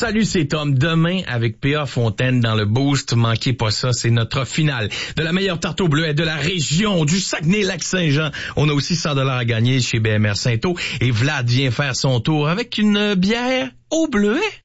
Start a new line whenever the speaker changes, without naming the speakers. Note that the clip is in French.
Salut, c'est Tom. Demain, avec P.A. Fontaine dans le Boost, manquez pas ça, c'est notre finale. De la meilleure tarte au bleuet de la région, du Saguenay-Lac-Saint-Jean. On a aussi 100 $ à gagner chez BMR Saint-Eau. Et Vlad vient faire son tour avec une bière au bleuet.